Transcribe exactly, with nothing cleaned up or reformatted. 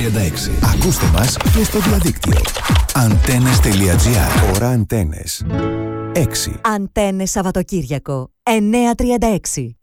τριάντα έξι. Ακούστε μας και στο διαδίκτυο. Αντένες τελεία τζι άρ. Ώρα Αντένες. έξι. Αντένες Σαββατοκύριακο. εννέα τριάντα έξι.